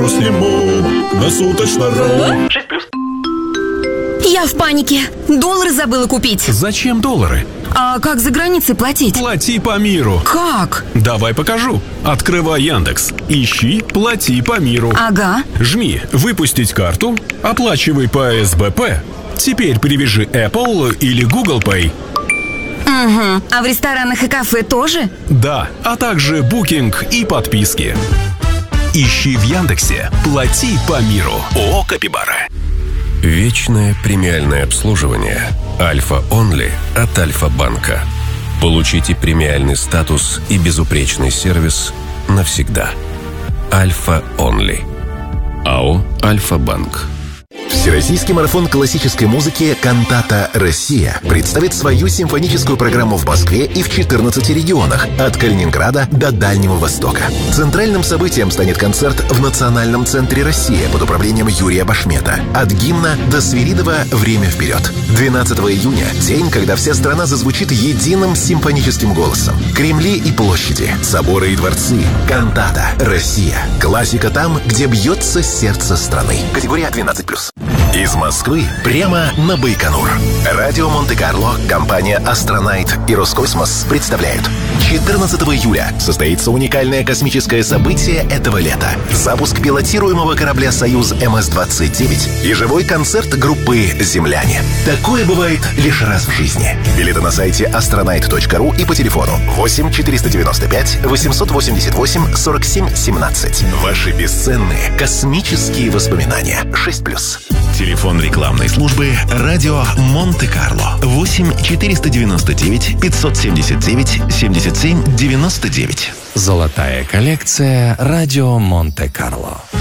сниму на суточно.ру. 6+. Я в панике. Доллары забыла купить. Зачем доллары? А как за границей платить? Плати по миру. Как? Давай покажу. Открывай Яндекс. Ищи «Плати по миру». Ага. Жми «Выпустить карту», оплачивай по СБП. Теперь привяжи Apple или Google Pay. Угу. А в ресторанах и кафе тоже? Да, а также букинг и подписки. Ищи в Яндексе «Плати по миру». ООО «Капибара». Вечное премиальное обслуживание Альфа Онли от Альфа-банка. Получите премиальный статус и безупречный сервис навсегда. Альфа Онли. АО «Альфа-банк». Всероссийский марафон классической музыки «Кантата Россия» представит свою симфоническую программу в Москве и в 14 регионах, от Калининграда до Дальнего Востока. Центральным событием станет концерт в Национальном центре «Россия» под управлением Юрия Башмета. От гимна до Свиридова «Время вперед». 12 июня – день, когда вся страна зазвучит единым симфоническим голосом. Кремли и площади, соборы и дворцы. «Кантата Россия». Классика там, где бьется сердце страны. Категория 12+. Из Москвы прямо на Байконур. Радио Монте-Карло, компания «Астронайт» и «Роскосмос» представляют. 14 июля состоится уникальное космическое событие этого лета. Запуск пилотируемого корабля «Союз МС-29» и живой концерт группы «Земляне». Такое бывает лишь раз в жизни. Билеты на сайте astronaut.ru и по телефону 8 495 888 47 17. Ваши бесценные космические воспоминания. 6+. Телефон рекламной службы «Радио Монте-Карло» 8 499 579 77 99. Золотая коллекция «Радио Монте-Карло».